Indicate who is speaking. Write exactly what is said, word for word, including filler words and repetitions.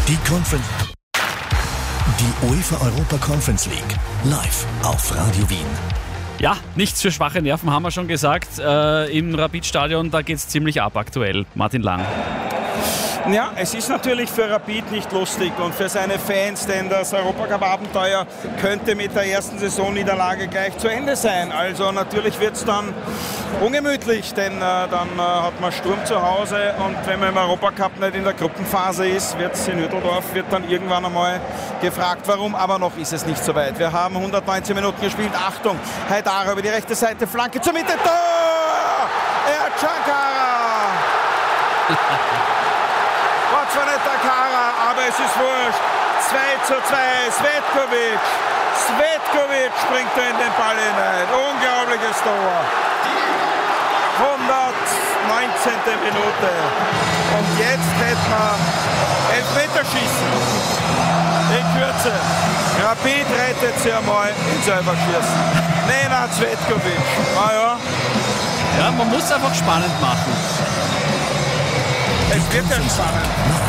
Speaker 1: Die Conference. Die UEFA Europa Conference League. Live auf Radio Wien.
Speaker 2: Ja, nichts für schwache Nerven, haben wir schon gesagt. Äh, Im Rapid-Stadion, da geht es ziemlich ab aktuell. Martin Lang.
Speaker 3: Ja, es ist natürlich für Rapid nicht lustig und für seine Fans, denn das Europacup-Abenteuer könnte mit der ersten Saisonniederlage gleich zu Ende sein. Also natürlich wird es dann ungemütlich, denn äh, dann äh, hat man Sturm zu Hause und wenn man im Europacup nicht in der Gruppenphase ist, wird es in Hütteldorf, wird dann irgendwann einmal gefragt, warum, aber noch ist es nicht so weit. Wir haben hundertneunzehn Minuten gespielt. Achtung, Haidara über die rechte Seite, Flanke zur Mitte, Tor! Ercankara! War zwar nicht der Kara, aber es ist wurscht. zwei zu zwei, Svetkovic. Svetkovic springt da in den Ball hinein. Unglaubliches Tor. hundertneunzehnte Minute. Und jetzt hätten wir Elfmeterschießen. In Kürze. Rapid rettet sie einmal in selber Schießen. Nenad Svetkovic. Ah ja.
Speaker 2: Ja, man muss einfach spannend machen.
Speaker 3: Es wird ja spannend.